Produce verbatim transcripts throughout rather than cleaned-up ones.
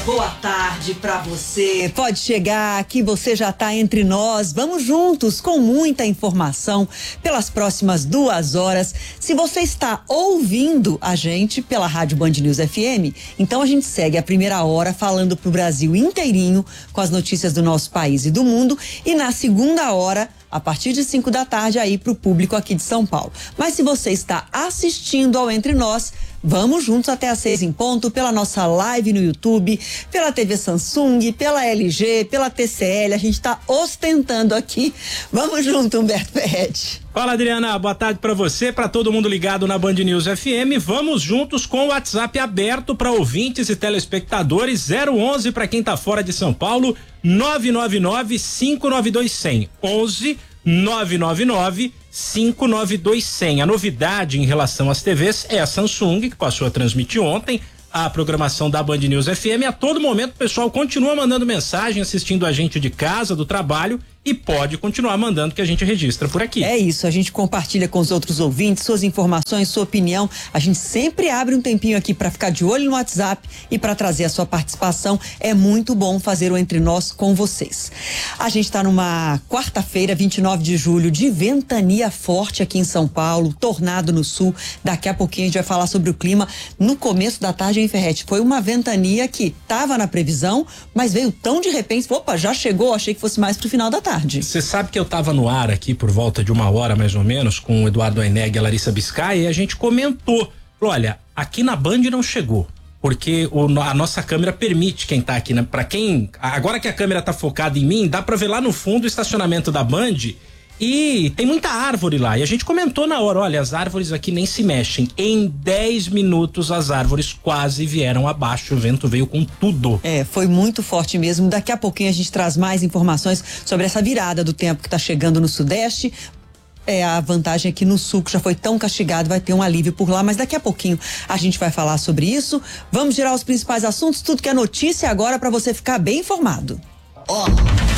boa tarde pra você. Pode chegar que você já tá entre nós. Vamos juntos com muita informação pelas próximas duas horas. Se você está ouvindo a gente pela Rádio Band News F M, então a gente segue a primeira hora falando pro Brasil inteirinho com as notícias do nosso país e do mundo, e na segunda hora, a partir de cinco da tarde, aí pro público aqui de São Paulo. Mas se você está assistindo ao Entre Nós, vamos juntos até às seis em ponto, pela nossa live no YouTube, pela T V Samsung, pela L G, pela T C L, a gente está ostentando aqui. Vamos junto, Humberto Ferretti. Fala, Adriana, boa tarde pra você, pra todo mundo ligado na Band News F M. Vamos juntos com o WhatsApp aberto para ouvintes e telespectadores, zero onze para quem tá fora de São Paulo, nove nove nove, cinco nove dois, zero zero, onze nove nove nove, cinco nove dois, zero zero. A novidade em relação às T Vs é a Samsung, que passou a transmitir ontem a programação da Band News F M. A todo momento o pessoal continua mandando mensagem, assistindo a gente de casa, do trabalho, e pode continuar mandando, que a gente registra por aqui. É isso, a gente compartilha com os outros ouvintes suas informações, sua opinião. A gente sempre abre um tempinho aqui para ficar de olho no WhatsApp e para trazer a sua participação. É muito bom fazer o Entre Nós com vocês. A gente está numa quarta-feira, vinte e nove de julho, de ventania forte aqui em São Paulo, tornado no sul. Daqui a pouquinho a gente vai falar sobre o clima. No começo da tarde, hein, Ferretti? Foi uma ventania que estava na previsão, mas veio tão de repente. Opa, já chegou, achei que fosse mais pro final da tarde. Você sabe que eu estava no ar aqui por volta de uma hora mais ou menos com o Eduardo Aineg e a Larissa Biscay, e a gente comentou, olha, aqui na Band não chegou, porque o, a nossa câmera permite quem tá aqui, né? Para quem, agora que a câmera tá focada em mim, dá para ver lá no fundo o estacionamento da Band. E tem muita árvore lá, e a gente comentou na hora, olha, as árvores aqui nem se mexem. Em dez minutos as árvores quase vieram abaixo, o vento veio com tudo. É, foi muito forte mesmo. Daqui a pouquinho a gente traz mais informações sobre essa virada do tempo que tá chegando no Sudeste. É, a vantagem é que no sul, que já foi tão castigado, vai ter um alívio por lá, mas daqui a pouquinho a gente vai falar sobre isso. Vamos girar os principais assuntos, tudo que é notícia agora para você ficar bem informado. Ó. Oh.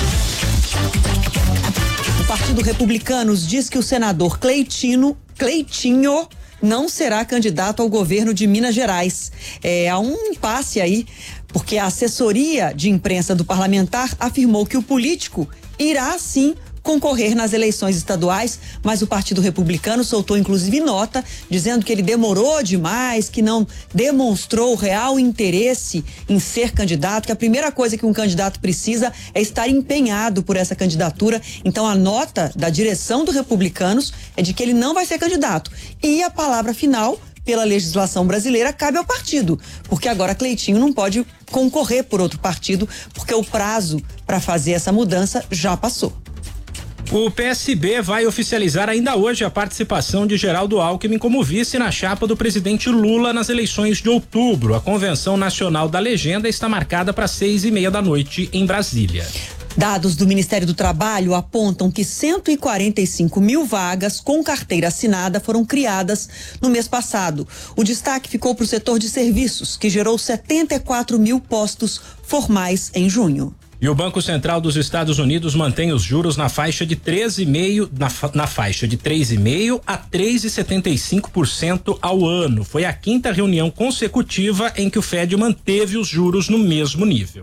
O Partido Republicano diz que o senador Cleitino, Cleitinho não será candidato ao governo de Minas Gerais. É, há um impasse aí, porque a assessoria de imprensa do parlamentar afirmou que o político irá sim concorrer nas eleições estaduais, mas o Partido Republicano soltou inclusive nota dizendo que ele demorou demais, que não demonstrou real interesse em ser candidato, que a primeira coisa que um candidato precisa é estar empenhado por essa candidatura. Então a nota da direção do Republicanos é de que ele não vai ser candidato. E a palavra final, pela legislação brasileira, cabe ao partido, porque agora Cleitinho não pode concorrer por outro partido, porque o prazo para fazer essa mudança já passou. O P S B vai oficializar ainda hoje a participação de Geraldo Alckmin como vice na chapa do presidente Lula nas eleições de outubro. A Convenção Nacional da Legenda está marcada para seis e meia da noite em Brasília. Dados do Ministério do Trabalho apontam que cento e quarenta e cinco mil vagas com carteira assinada foram criadas no mês passado. O destaque ficou para o setor de serviços, que gerou setenta e quatro mil postos formais em junho. E o Banco Central dos Estados Unidos mantém os juros na faixa de treze vírgula cinco na, fa, na faixa de três vírgula cinco a três vírgula setenta e cinco por cento ao ano. Foi a quinta reunião consecutiva em que o Fed manteve os juros no mesmo nível.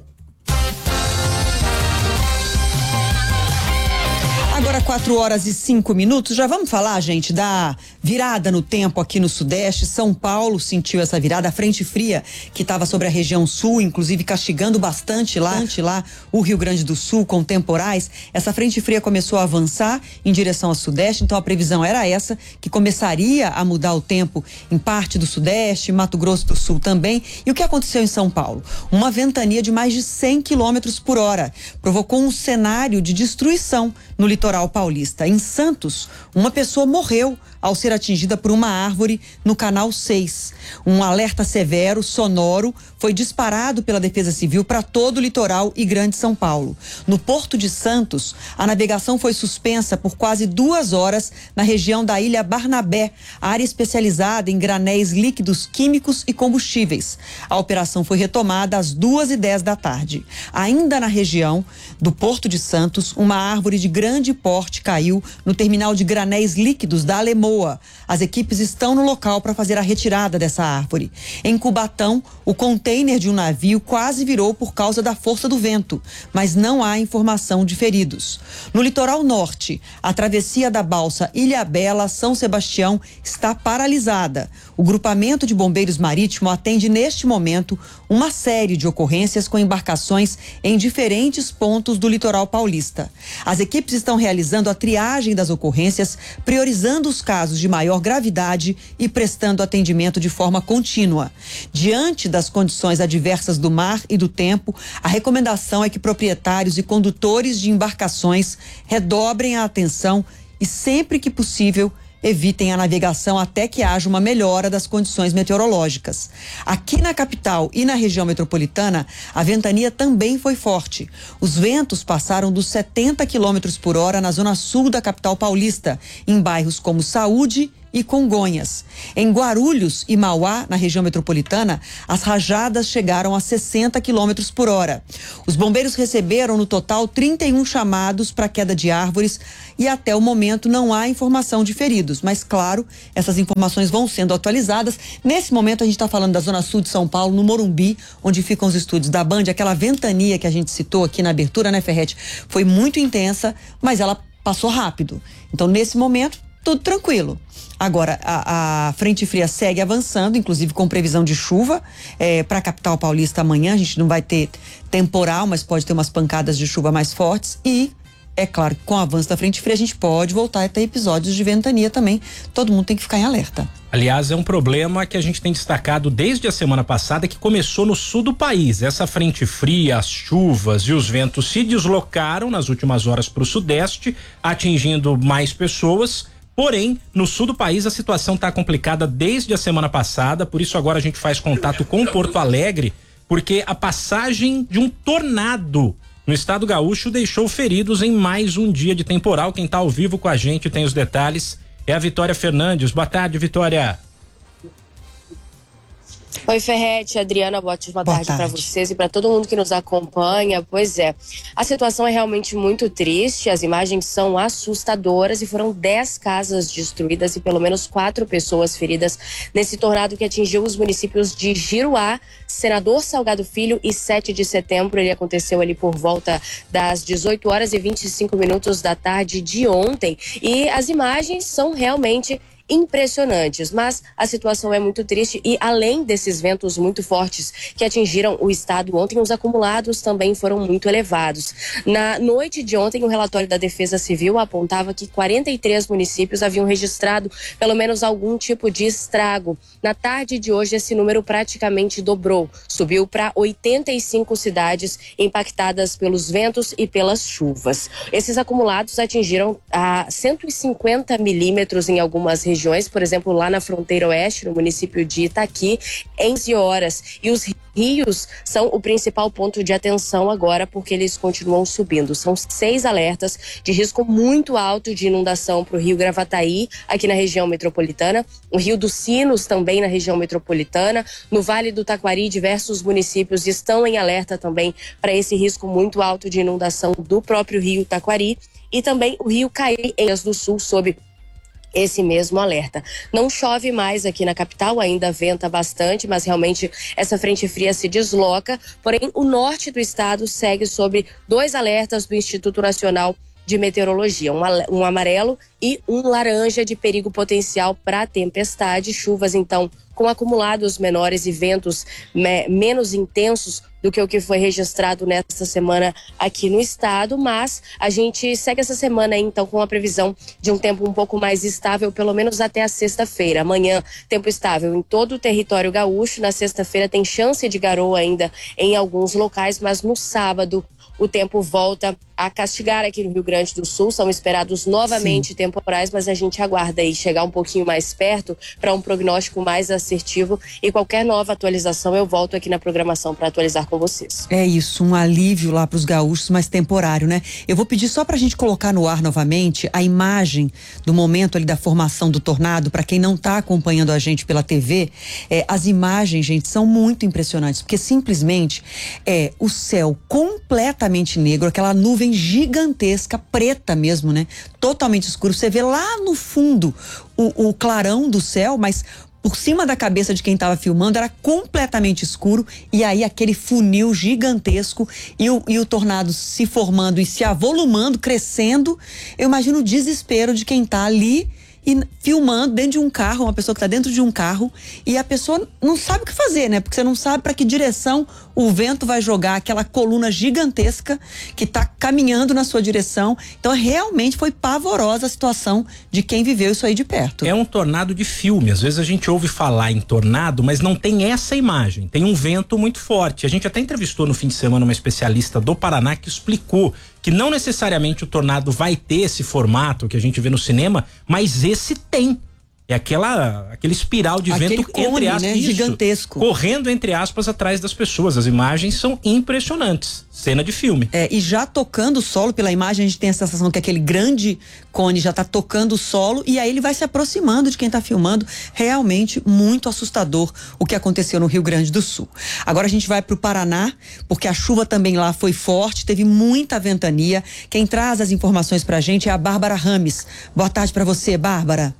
Agora quatro horas e cinco minutos, já vamos falar, gente, da virada no tempo aqui no Sudeste. São Paulo sentiu essa virada, a frente fria que estava sobre a região sul, inclusive castigando bastante lá, lá o Rio Grande do Sul com temporais. Essa frente fria começou a avançar em direção ao Sudeste, então a previsão era essa, que começaria a mudar o tempo em parte do Sudeste, Mato Grosso do Sul também. E o que aconteceu em São Paulo? Uma ventania de mais de cem quilômetros por hora provocou um cenário de destruição no litoral paulista. Em Santos, uma pessoa morreu ao ser atingida por uma árvore no Canal seis. Um alerta severo, sonoro, foi disparado pela Defesa Civil para todo o litoral e Grande São Paulo. No Porto de Santos, a navegação foi suspensa por quase duas horas na região da Ilha Barnabé, área especializada em granéis líquidos químicos e combustíveis. A operação foi retomada às duas e dez da tarde. Ainda na região do Porto de Santos, uma árvore de grande porte caiu no terminal de granéis líquidos da Alemanha Moa. As equipes estão no local para fazer a retirada dessa árvore. Em Cubatão, o container de um navio quase virou por causa da força do vento, mas não há informação de feridos. No litoral norte, a travessia da balsa Ilhabela-São Sebastião está paralisada. O grupamento de bombeiros marítimo atende neste momento uma série de ocorrências com embarcações em diferentes pontos do litoral paulista. As equipes estão realizando a triagem das ocorrências, priorizando os casos de maior gravidade e prestando atendimento de forma contínua. Diante das condições adversas do mar e do tempo, a recomendação é que proprietários e condutores de embarcações redobrem a atenção e, sempre que possível, evitem a navegação até que haja uma melhora das condições meteorológicas. Aqui na capital e na região metropolitana, a ventania também foi forte. Os ventos passaram dos setenta quilômetros por hora na zona sul da capital paulista, em bairros como Saúde e Congonhas. Em Guarulhos e Mauá, na região metropolitana, as rajadas chegaram a sessenta quilômetros por hora. Os bombeiros receberam no total trinta e um chamados para queda de árvores e até o momento não há informação de feridos, mas claro, essas informações vão sendo atualizadas. Nesse momento a gente está falando da zona sul de São Paulo, no Morumbi, onde ficam os estúdios da Band. Aquela ventania que a gente citou aqui na abertura, né, Ferretti, foi muito intensa, mas ela passou rápido. Então, nesse momento, tudo tranquilo. Agora, a, a frente fria segue avançando, inclusive com previsão de chuva é, para a capital paulista amanhã. A gente não vai ter temporal, mas pode ter umas pancadas de chuva mais fortes. E, é claro, com o avanço da frente fria, a gente pode voltar a ter episódios de ventania também. Todo mundo tem que ficar em alerta. Aliás, é um problema que a gente tem destacado desde a semana passada, que começou no sul do país. Essa frente fria, as chuvas e os ventos se deslocaram nas últimas horas para o sudeste, atingindo mais pessoas. Porém, no sul do país a situação está complicada desde a semana passada, por isso agora a gente faz contato com Porto Alegre, porque a passagem de um tornado no estado gaúcho deixou feridos em mais um dia de temporal. Quem está ao vivo com a gente tem os detalhes, é a Vitória Fernandes. Boa tarde, Vitória. Oi, Ferretti, Adriana, boa tarde, boa tarde para vocês e para todo mundo que nos acompanha. Pois é, a situação é realmente muito triste, as imagens são assustadoras e foram dez casas destruídas e pelo menos quatro pessoas feridas nesse tornado que atingiu os municípios de Giruá, Senador Salgado Filho e sete de setembro. Ele aconteceu ali por volta das dezoito horas e vinte e cinco minutos da tarde de ontem e as imagens são realmente impressionantes, mas a situação é muito triste e além desses ventos muito fortes que atingiram o estado ontem, os acumulados também foram muito elevados. Na noite de ontem, o relatório da Defesa Civil apontava que quarenta e três municípios haviam registrado pelo menos algum tipo de estrago. Na tarde de hoje, esse número praticamente dobrou, subiu para oitenta e cinco cidades impactadas pelos ventos e pelas chuvas. Esses acumulados atingiram a cento e cinquenta milímetros em algumas regiões, por exemplo, lá na fronteira oeste, no município de Itaqui, em onze horas. E os rios são o principal ponto de atenção agora, porque eles continuam subindo. São seis alertas de risco muito alto de inundação para o Rio Gravataí, aqui na região metropolitana, o Rio dos Sinos também na região metropolitana, no Vale do Taquari, diversos municípios estão em alerta também para esse risco muito alto de inundação do próprio Rio Taquari, e também o Rio Caí, em Minas do Sul, sob esse mesmo alerta. Não chove mais aqui na capital, ainda venta bastante, mas realmente essa frente fria se desloca, porém o norte do estado segue sob dois alertas do Instituto Nacional de Meteorologia, um, um amarelo e um laranja de perigo potencial para tempestade, chuvas então com acumulados menores e ventos me, menos intensos do que o que foi registrado nesta semana aqui no estado, mas a gente segue essa semana então com a previsão de um tempo um pouco mais estável, pelo menos até a sexta-feira. Amanhã, tempo estável em todo o território gaúcho, na sexta-feira tem chance de garoa ainda em alguns locais, mas no sábado o tempo volta a castigar aqui no Rio Grande do Sul. São esperados novamente Sim. temporais, mas a gente aguarda aí chegar um pouquinho mais perto para um prognóstico mais assertivo, e qualquer nova atualização eu volto aqui na programação para atualizar com vocês. É isso, um alívio lá para os gaúchos, mas temporário, né? Eu vou pedir só para a gente colocar no ar novamente a imagem do momento ali da formação do tornado, para quem não está acompanhando a gente pela T V. É, as imagens, gente, são muito impressionantes, porque simplesmente é o céu completamente completamente negro, aquela nuvem gigantesca, preta mesmo, né? Totalmente escuro. Você vê lá no fundo o, o clarão do céu, mas por cima da cabeça de quem estava filmando era completamente escuro, e aí aquele funil gigantesco e o, e o tornado se formando e se avolumando, crescendo. Eu imagino o desespero de quem está ali e filmando dentro de um carro, uma pessoa que está dentro de um carro, e a pessoa não sabe o que fazer, né? Porque você não sabe para que direção o vento vai jogar aquela coluna gigantesca que está caminhando na sua direção. Então realmente foi pavorosa a situação de quem viveu isso aí de perto. É um tornado de filme. Às vezes a gente ouve falar em tornado, mas não tem essa imagem. Tem um vento muito forte. A gente até entrevistou no fim de semana uma especialista do Paraná que explicou que não necessariamente o tornado vai ter esse formato que a gente vê no cinema, mas esse tem. É aquela, aquele espiral de aquele vento, cone, entre aspas, né? isso, gigantesco. correndo, entre aspas, atrás das pessoas. As imagens são impressionantes. Cena de filme. É, e já tocando o solo, pela imagem a gente tem a sensação que aquele grande cone já está tocando o solo, e aí ele vai se aproximando de quem está filmando. Realmente muito assustador o que aconteceu no Rio Grande do Sul. Agora a gente vai para o Paraná, porque a chuva também lá foi forte, teve muita ventania. Quem traz as informações pra gente é a Bárbara Rames. Boa tarde para você, Bárbara.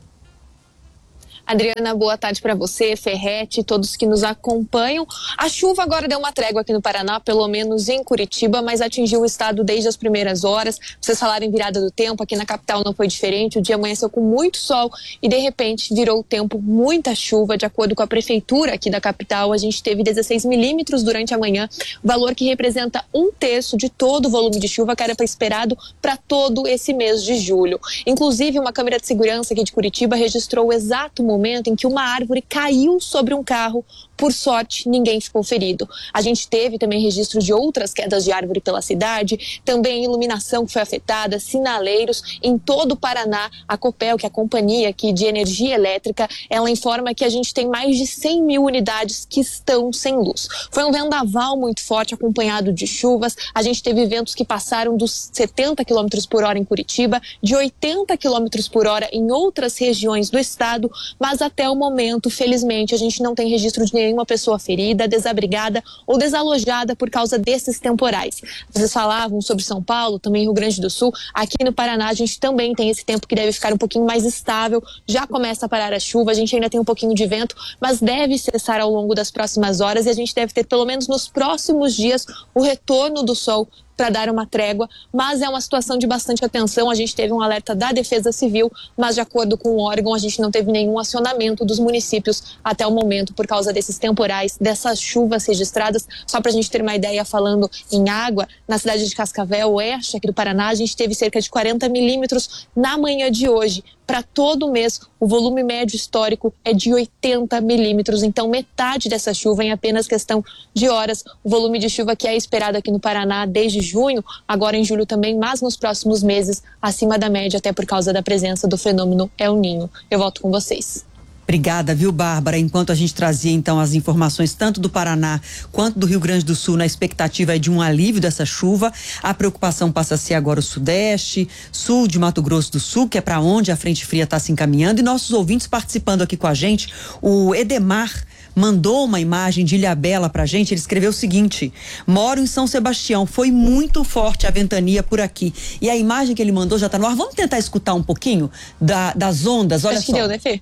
Adriana, boa tarde para você, Ferretti, todos que nos acompanham. A chuva agora deu uma trégua aqui no Paraná, pelo menos em Curitiba, mas atingiu o estado desde as primeiras horas. Vocês falaram em virada do tempo, aqui na capital não foi diferente. O dia amanheceu com muito sol e, de repente, virou o tempo muita chuva. De acordo com a prefeitura aqui da capital, a gente teve dezesseis milímetros durante a manhã, valor que representa um terço de todo o volume de chuva que era esperado para todo esse mês de julho. Inclusive, uma câmera de segurança aqui de Curitiba registrou o exato momento momento em que uma árvore caiu sobre um carro. Por sorte, ninguém ficou ferido. A gente teve também registro de outras quedas de árvore pela cidade, também iluminação que foi afetada, sinaleiros em todo o Paraná. A Copel, que é a companhia aqui de energia elétrica, ela informa que a gente tem mais de cem mil unidades que estão sem luz. Foi um vendaval muito forte, acompanhado de chuvas. A gente teve ventos que passaram dos setenta quilômetros por hora em Curitiba, de oitenta quilômetros por hora em outras regiões do estado, mas até o momento, felizmente, a gente não tem registro de nenhuma pessoa ferida, desabrigada ou desalojada por causa desses temporais. Vocês falavam sobre São Paulo, também Rio Grande do Sul. Aqui no Paraná a gente também tem esse tempo que deve ficar um pouquinho mais estável. Já começa a parar a chuva, a gente ainda tem um pouquinho de vento, mas deve cessar ao longo das próximas horas e a gente deve ter pelo menos nos próximos dias o retorno do sol para dar uma trégua, mas é uma situação de bastante atenção. A gente teve um alerta da Defesa Civil, mas de acordo com o órgão, a gente não teve nenhum acionamento dos municípios até o momento por causa desses temporais, dessas chuvas registradas. Só para a gente ter uma ideia, falando em água, na cidade de Cascavel, oeste aqui do Paraná, a gente teve cerca de quarenta milímetros na manhã de hoje. Para todo o mês, o volume médio histórico é de oitenta milímetros, então metade dessa chuva em apenas questão de horas. O volume de chuva que é esperado aqui no Paraná desde junho, agora em julho também, mas nos próximos meses, acima da média, até por causa da presença do fenômeno El Niño. Eu volto com vocês. Obrigada, viu, Bárbara? Enquanto a gente trazia, então, as informações tanto do Paraná quanto do Rio Grande do Sul, na expectativa de um alívio dessa chuva, a preocupação passa a ser agora o Sudeste, Sul de Mato Grosso do Sul, que é para onde a frente fria está se encaminhando, e nossos ouvintes participando aqui com a gente. O Edemar mandou uma imagem de Ilhabela pra gente. Ele escreveu o seguinte: moro em São Sebastião, foi muito forte a ventania por aqui. E a imagem que ele mandou já tá no ar. Vamos tentar escutar um pouquinho da, das ondas, olha Acho só. que deu, né, Fê?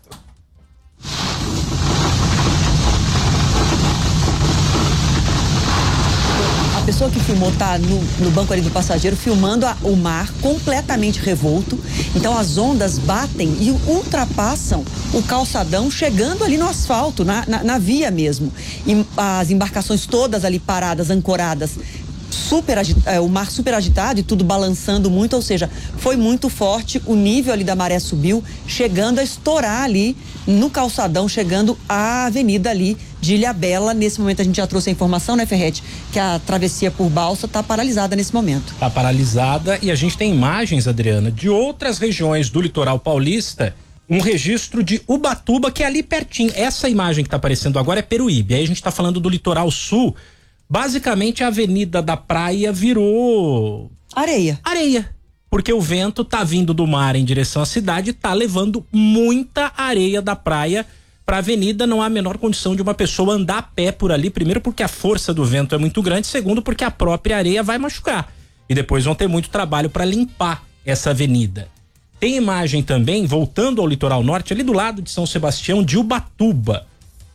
A pessoa que filmou tá no, no banco ali do passageiro, filmando a, o mar completamente revolto. Então as ondas batem e ultrapassam o calçadão, chegando ali no asfalto, na, na, na via mesmo. E as embarcações todas ali paradas, ancoradas, super agitado, o mar super agitado e tudo balançando muito, ou seja, foi muito forte. O nível ali da maré subiu, chegando a estourar ali no calçadão, chegando à avenida ali de Ilhabela. Nesse momento a gente já trouxe a informação, né, Ferretti, que a travessia por balsa está paralisada nesse momento. Está paralisada, e a gente tem imagens, Adriana, de outras regiões do litoral paulista. Um registro de Ubatuba, que é ali pertinho. Essa imagem que está aparecendo agora é Peruíbe. Aí a gente está falando do litoral sul. Basicamente a avenida da praia virou areia. Areia. Porque o vento tá vindo do mar em direção à cidade, tá levando muita areia da praia para a avenida não há a menor condição de uma pessoa andar a pé por ali, primeiro porque a força do vento é muito grande, segundo porque a própria areia vai machucar e depois vão ter muito trabalho para limpar essa avenida. Tem imagem também, voltando ao litoral norte, ali do lado de São Sebastião, de Ubatuba,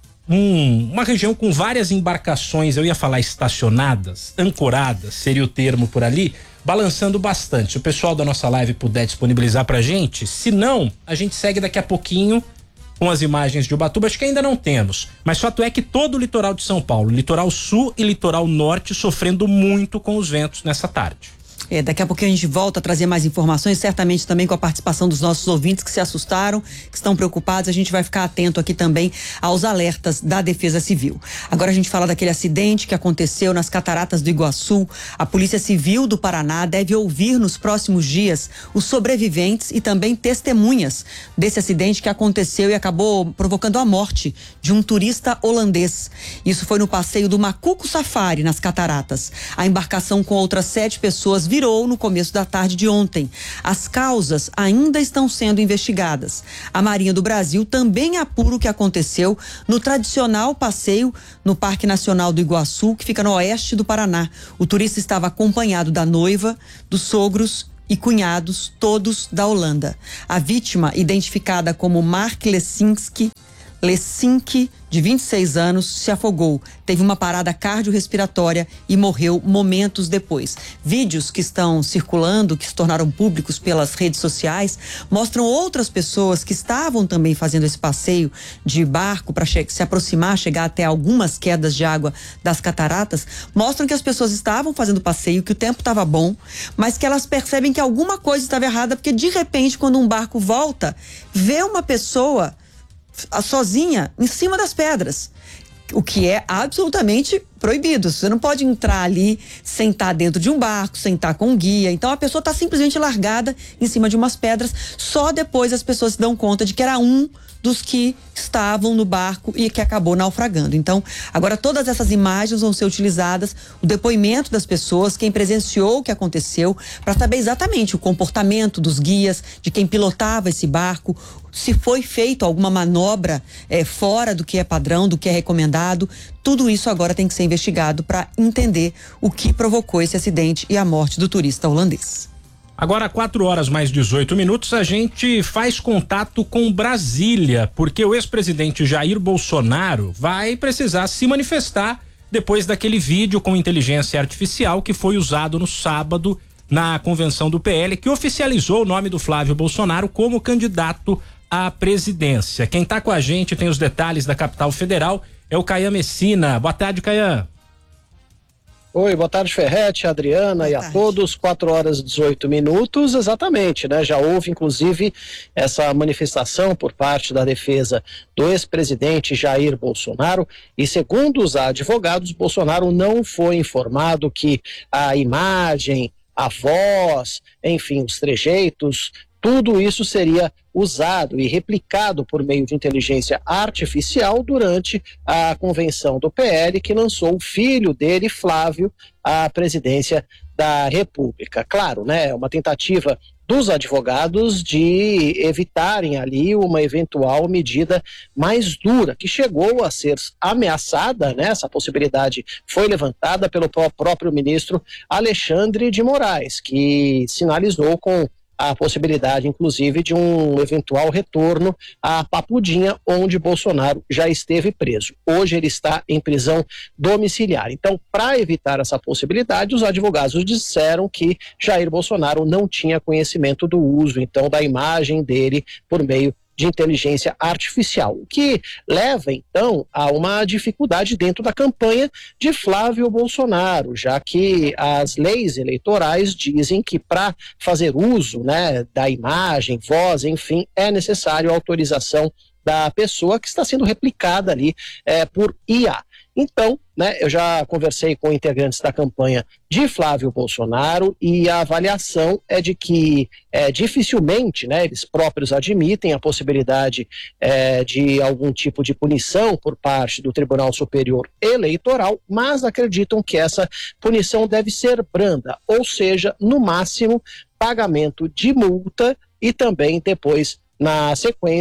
um, uma região com várias embarcações, eu ia falar estacionadas, ancoradas, seria o termo por ali, balançando bastante. Se o pessoal da nossa live puder disponibilizar pra gente, se não, a gente segue daqui a pouquinho com as imagens de Ubatuba, acho que ainda não temos, mas fato é que todo o litoral de São Paulo, litoral sul e litoral norte, sofrendo muito com os ventos nessa tarde. É, daqui a pouquinho a gente volta a trazer mais informações, certamente também com a participação dos nossos ouvintes que se assustaram, que estão preocupados. A gente vai ficar atento aqui também aos alertas da Defesa Civil. Agora a gente fala daquele acidente que aconteceu nas Cataratas do Iguaçu. A Polícia Civil do Paraná deve ouvir nos próximos dias os sobreviventes e também testemunhas desse acidente que aconteceu e acabou provocando a morte de um turista holandês. Isso foi no passeio do Macuco Safari, nas Cataratas. A embarcação com outras sete pessoas virou no começo da tarde de ontem. As causas ainda estão sendo investigadas. A Marinha do Brasil também apura o que aconteceu no tradicional passeio no Parque Nacional do Iguaçu, que fica no oeste do Paraná. O turista estava acompanhado da noiva, dos sogros e cunhados, todos da Holanda. A vítima, identificada como Mark Lesinski, Lesinski, de vinte e seis anos, se afogou, teve uma parada cardiorrespiratória e morreu momentos depois. Vídeos que estão circulando, que se tornaram públicos pelas redes sociais, mostram outras pessoas que estavam também fazendo esse passeio de barco para se aproximar, chegar até algumas quedas de água das cataratas, mostram que as pessoas estavam fazendo passeio, que o tempo estava bom, mas que elas percebem que alguma coisa estava errada, porque de repente, quando um barco volta, vê uma pessoa sozinha em cima das pedras, o que é absolutamente proibido. Você não pode entrar ali, sentar dentro de um barco, sentar com um guia. Então a pessoa está simplesmente largada em cima de umas pedras. Só depois as pessoas se dão conta de que era um dos que estavam no barco e que acabou naufragando. Então, agora todas essas imagens vão ser utilizadas, o depoimento das pessoas, quem presenciou o que aconteceu, para saber exatamente o comportamento dos guias, de quem pilotava esse barco, se foi feito alguma manobra é, fora do que é padrão, do que é recomendado. Tudo isso agora tem que ser investigado para entender o que provocou esse acidente e a morte do turista holandês. Agora, quatro horas mais dezoito minutos, a gente faz contato com Brasília, porque o ex-presidente Jair Bolsonaro vai precisar se manifestar depois daquele vídeo com inteligência artificial que foi usado no sábado na convenção do P L, que oficializou o nome do Flávio Bolsonaro como candidato à presidência. Quem está com a gente tem os detalhes da capital federal é o Caian Messina. Boa tarde, Caian. Oi, boa tarde, Ferretti, Adriana boa e tarde. A todos. quatro horas e dezoito minutos, exatamente, né? Já houve, inclusive, essa manifestação por parte da defesa do ex-presidente Jair Bolsonaro e, segundo os advogados, Bolsonaro não foi informado que a imagem, a voz, enfim, os trejeitos, tudo isso seria usado e replicado por meio de inteligência artificial durante a convenção do P L, que lançou o filho dele, Flávio, à presidência da República. Claro, né, é uma tentativa dos advogados de evitarem ali uma eventual medida mais dura, que chegou a ser ameaçada, né? Essa possibilidade foi levantada pelo próprio ministro Alexandre de Moraes, que sinalizou com a possibilidade, inclusive, de um eventual retorno à Papudinha, onde Bolsonaro já esteve preso. Hoje ele está em prisão domiciliar. Então, para evitar essa possibilidade, os advogados disseram que Jair Bolsonaro não tinha conhecimento do uso, então, da imagem dele por meio de inteligência artificial, o que leva, então, a uma dificuldade dentro da campanha de Flávio Bolsonaro, já que as leis eleitorais dizem que para fazer uso, né, da imagem, voz, enfim, é necessário a autorização da pessoa que está sendo replicada ali é, por I A. Então, né, eu já conversei com integrantes da campanha de Flávio Bolsonaro e a avaliação é de que é, dificilmente, né, eles próprios admitem a possibilidade é, de algum tipo de punição por parte do Tribunal Superior Eleitoral, mas acreditam que essa punição deve ser branda, ou seja, no máximo, pagamento de multa e também depois, na sequência,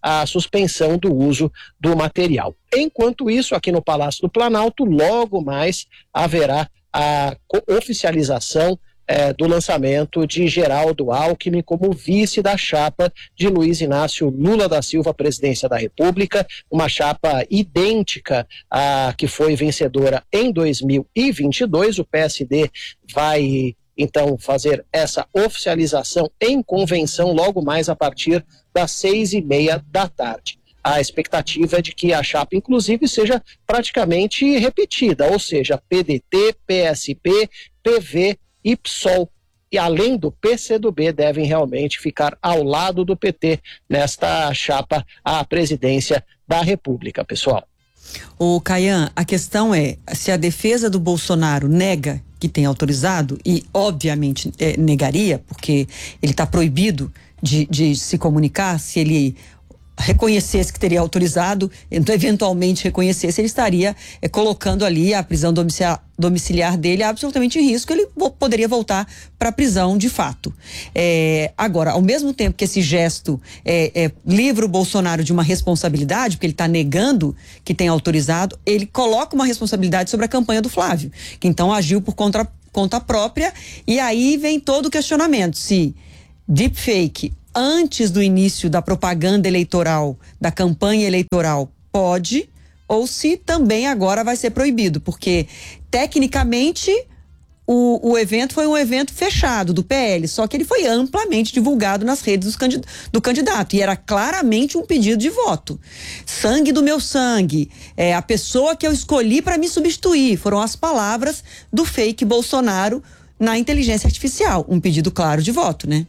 a suspensão do uso do material. Enquanto isso, aqui no Palácio do Planalto, logo mais haverá a oficialização É, do lançamento de Geraldo Alckmin como vice da chapa de Luiz Inácio Lula da Silva à presidência da República, uma chapa idêntica à que foi vencedora em dois mil e vinte e dois. O P S D vai então fazer essa oficialização em convenção logo mais a partir das seis e meia da tarde. A expectativa é de que a chapa, inclusive, seja praticamente repetida, ou seja, P D T, P S B, P V e P SOL, e além do P C do B, devem realmente ficar ao lado do P T nesta chapa à presidência da República, pessoal. O Caian, a questão é, se a defesa do Bolsonaro nega que tem autorizado, e obviamente é, negaria, porque ele está proibido de, de se comunicar, se ele reconhecesse que teria autorizado, então eventualmente reconhecesse, ele estaria é, colocando ali a prisão domiciliar, domiciliar dele absolutamente em risco, ele poderia voltar para a prisão de fato. É, agora, ao mesmo tempo que esse gesto é, é, livra o Bolsonaro de uma responsabilidade, porque ele está negando que tem autorizado, ele coloca uma responsabilidade sobre a campanha do Flávio, que então agiu por conta, conta própria, e aí vem todo o questionamento, se deepfake antes do início da propaganda eleitoral, da campanha eleitoral, pode, ou se também agora vai ser proibido, porque tecnicamente o, o evento foi um evento fechado do P L, só que ele foi amplamente divulgado nas redes dos candid- do candidato, e era claramente um pedido de voto. Sangue do meu sangue, é a pessoa que eu escolhi para me substituir, foram as palavras do fake Bolsonaro na inteligência artificial, um pedido claro de voto, né?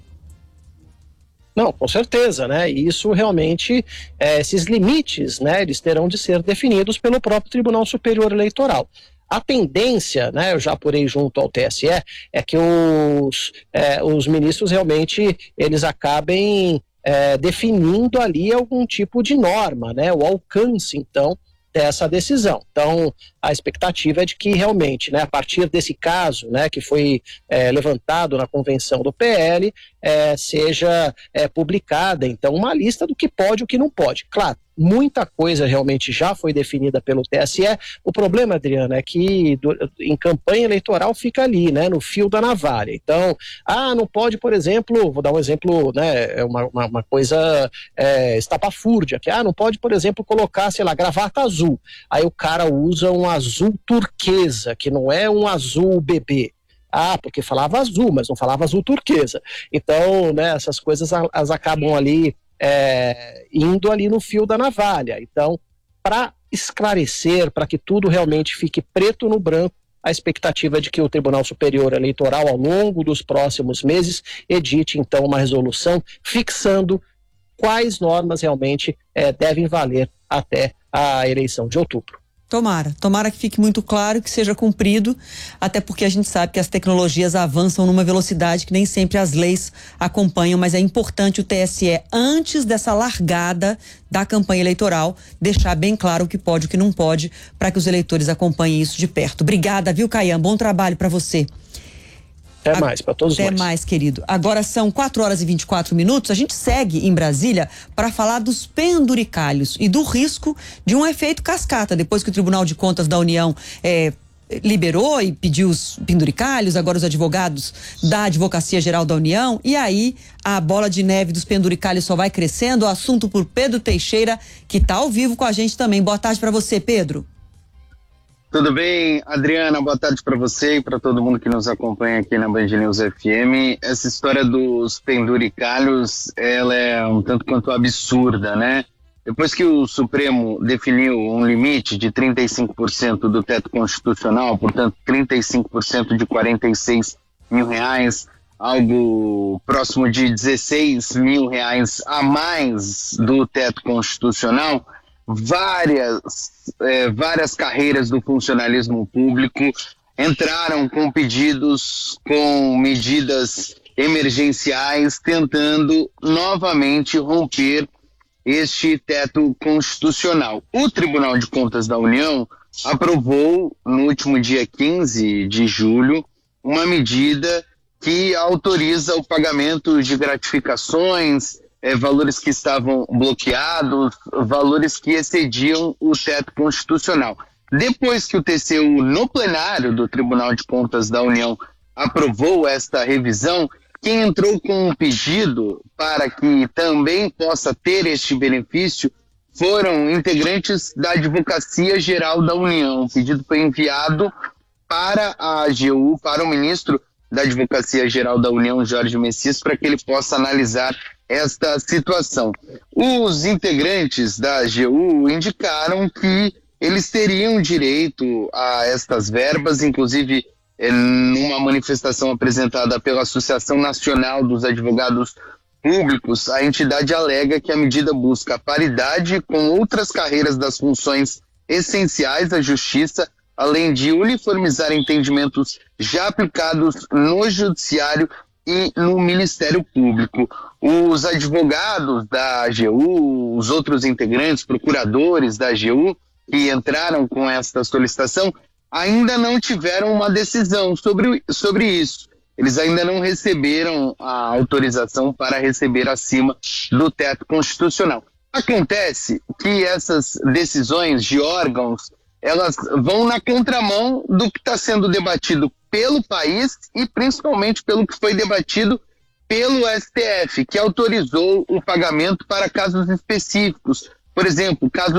Não, com certeza, né? E isso realmente, é, esses limites, né, eles terão de ser definidos pelo próprio Tribunal Superior Eleitoral. A tendência, né, eu já apurei junto ao T S E, é que os, é, os ministros realmente, eles acabem é, definindo ali algum tipo de norma, né? O alcance, então, dessa decisão. Então, a expectativa é de que realmente, né, a partir desse caso, né, que foi é, levantado na convenção do P L, é, seja é, publicada, então, uma lista do que pode e o que não pode. Claro, muita coisa realmente já foi definida pelo T S E. O problema, Adriana, é que do, em campanha eleitoral fica ali, né, no fio da navalha. Então, ah, não pode, por exemplo, vou dar um exemplo, né, uma, uma, uma coisa é, estapafúrdia, que ah, não pode, por exemplo, colocar, sei lá, gravata azul. Aí o cara usa um azul turquesa, que não é um azul bebê. Ah, porque falava azul, mas não falava azul turquesa. Então, né, essas coisas elas acabam ali É, indo ali no fio da navalha. Então, para esclarecer, para que tudo realmente fique preto no branco, a expectativa é de que o Tribunal Superior Eleitoral, ao longo dos próximos meses, edite, então, uma resolução fixando quais normas realmente é, devem valer até a eleição de outubro. Tomara, tomara que fique muito claro, que seja cumprido, até porque a gente sabe que as tecnologias avançam numa velocidade que nem sempre as leis acompanham, mas é importante o T S E, antes dessa largada da campanha eleitoral, deixar bem claro o que pode e o que não pode, para que os eleitores acompanhem isso de perto. Obrigada, viu, Caian? Bom trabalho para você. Até mais, para todos nós. Até mais, querido. Agora são quatro horas e vinte e quatro minutos. A gente segue em Brasília para falar dos penduricalhos e do risco de um efeito cascata. Depois que o Tribunal de Contas da União é, liberou e pediu os penduricalhos, agora os advogados da Advocacia Geral da União. E aí a bola de neve dos penduricalhos só vai crescendo. O assunto por Pedro Teixeira, que está ao vivo com a gente também. Boa tarde para você, Pedro. Tudo bem, Adriana? Boa tarde para você e para todo mundo que nos acompanha aqui na Band News F M. Essa história dos penduricalhos, ela é um tanto quanto absurda, né? Depois que o Supremo definiu um limite de trinta e cinco por cento do teto constitucional, portanto trinta e cinco por cento de quarenta e seis mil reais, algo próximo de dezesseis mil reais a mais do teto constitucional, várias, é, várias carreiras do funcionalismo público entraram com pedidos, com medidas emergenciais, tentando novamente romper este teto constitucional. O Tribunal de Contas da União aprovou, no último dia quinze de julho, uma medida que autoriza o pagamento de gratificações é, valores que estavam bloqueados, valores que excediam o teto constitucional. Depois que o T C U, no plenário do Tribunal de Contas da União, aprovou esta revisão, quem entrou com um pedido para que também possa ter este benefício foram integrantes da Advocacia Geral da União. O pedido foi enviado para a A G U, para o ministro da Advocacia Geral da União, Jorge Messias, para que ele possa analisar esta situação. Os integrantes da A G U indicaram que eles teriam direito a estas verbas, inclusive numa manifestação apresentada pela Associação Nacional dos Advogados Públicos, a entidade alega que a medida busca paridade com outras carreiras das funções essenciais da Justiça, além de uniformizar entendimentos já aplicados no Judiciário e no Ministério Público. Os advogados da A G U, os outros integrantes, procuradores da A G U, que entraram com esta solicitação, ainda não tiveram uma decisão sobre, sobre isso. Eles ainda não receberam a autorização para receber acima do teto constitucional. Acontece que essas decisões de órgãos, elas vão na contramão do que está sendo debatido pelo país e principalmente pelo que foi debatido pelo S T F, que autorizou o pagamento para casos específicos. Por exemplo, casos